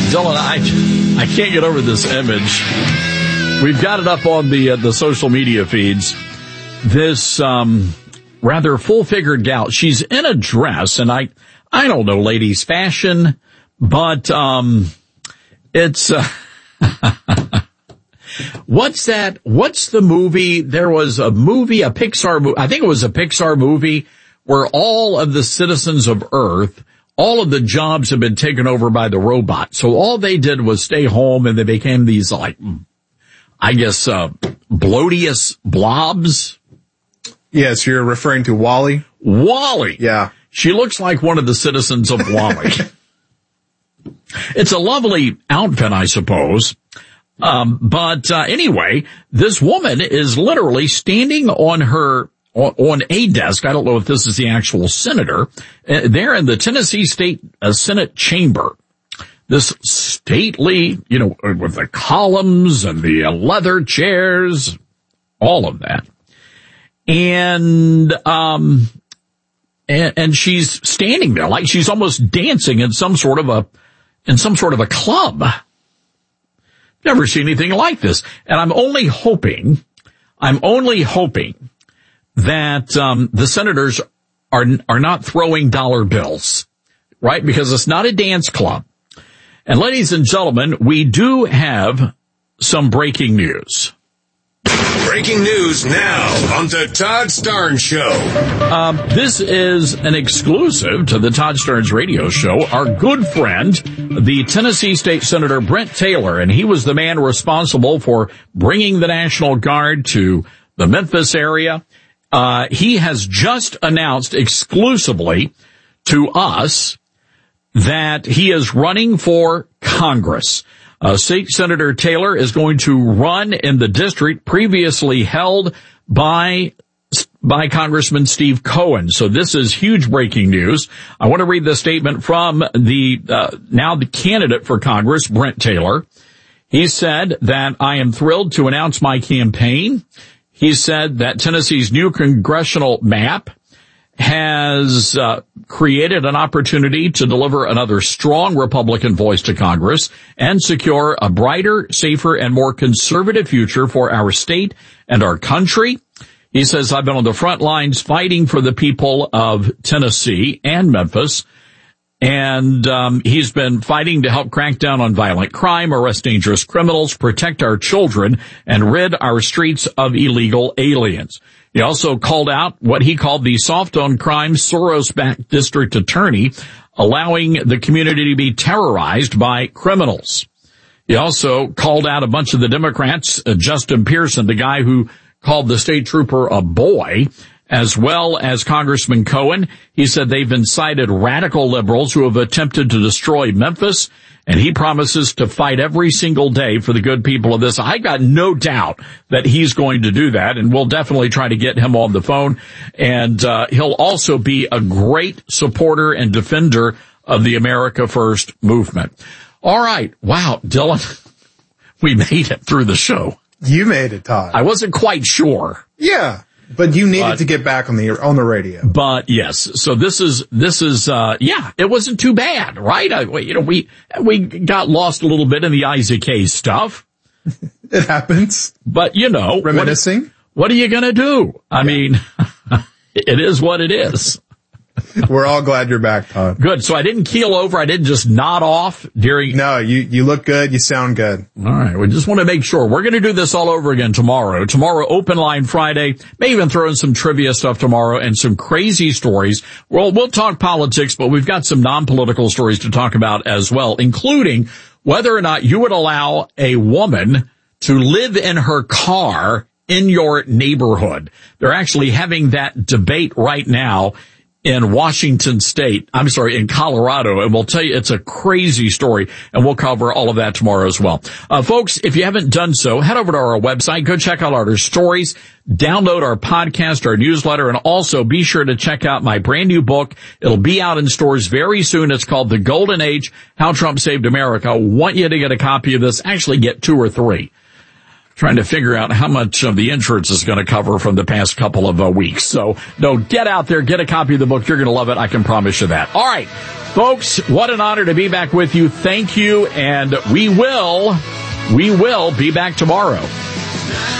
Dylan, I can't get over this image. We've got it up on the social media feeds. This rather full-figured gal. She's in a dress, and I don't know ladies' fashion, but it's what's that? What's the movie? There was a movie, a Pixar movie. I think it was a Pixar movie where all of the citizens of Earth, all of the jobs have been taken over by the robot. So all they did was stay home, and they became these, like, I guess, bloatious blobs. Yes, you're referring to WALL-E? WALL-E. Yeah. She looks like one of the citizens of WALL-E. It's a lovely outfit, I suppose. But anyway, this woman is literally standing on a desk. I don't know if this is the actual senator. There in the Tennessee State Senate chamber. This stately, with the columns and the leather chairs, all of that. And she's standing there like she's almost dancing in some sort of a club. Never seen anything like this. And I'm only hoping that the senators are not throwing dollar bills, right? Because it's not a dance club. And ladies and gentlemen, we do have some breaking news. Breaking news now on the Todd Starnes Show. This is an exclusive to the Todd Starnes radio show. Our good friend, the Tennessee State Senator Brent Taylor, and he was the man responsible for bringing the National Guard to the Memphis area. He has just announced exclusively to us that he is running for Congress. State Senator Taylor is going to run in the district previously held by Congressman Steve Cohen. So this is huge breaking news. I want to read the statement from now the candidate for Congress, Brent Taylor. He said that I am thrilled to announce my campaign. He said that Tennessee's new congressional map has created an opportunity to deliver another strong Republican voice to Congress and secure a brighter, safer, and more conservative future for our state and our country. He says, I've been on the front lines fighting for the people of Tennessee and Memphis, and he's been fighting to help crack down on violent crime, arrest dangerous criminals, protect our children, and rid our streets of illegal aliens. He also called out what he called the soft-on-crime Soros-backed district attorney, allowing the community to be terrorized by criminals. He also called out a bunch of the Democrats, Justin Pearson, the guy who called the state trooper a boy, as well as Congressman Cohen. He said they've incited radical liberals who have attempted to destroy Memphis, and he promises to fight every single day for the good people of this. I got no doubt that he's going to do that, and we'll definitely try to get him on the phone. And he'll also be a great supporter and defender of the America First movement. All right. Wow, Dylan, we made it through the show. You made it, Todd. I wasn't quite sure. Yeah. But you needed to get back on the radio. But yes, so this is it wasn't too bad, right? We got lost a little bit in the Isaac Hayes stuff. It happens. But reminiscing. What are you gonna do? I mean, it is what it is. We're all glad you're back, Todd. Good. So I didn't keel over. I didn't just nod off during. No, you look good. You sound good. All right. We just want to make sure. We're going to do this all over again tomorrow. Tomorrow, Open Line Friday. May even throw in some trivia stuff tomorrow and some crazy stories. Well, we'll talk politics, but we've got some non-political stories to talk about as well, including whether or not you would allow a woman to live in her car in your neighborhood. They're actually having that debate right now in in Colorado, and we'll tell you it's a crazy story, and we'll cover all of that tomorrow as well. Folks, if you haven't done so, head over to our website, go check out our stories, download our podcast, our newsletter, and also be sure to check out my brand new book. It'll be out in stores very soon. It's called The Golden Age, How Trump Saved America. I want you to get a copy of this, actually get 2 or 3. trying to figure out how much of the insurance is going to cover from the past couple of weeks. So, no, get out there, get a copy of the book. You're going to love it. I can promise you that. All right, folks, what an honor to be back with you. Thank you, and we will be back tomorrow.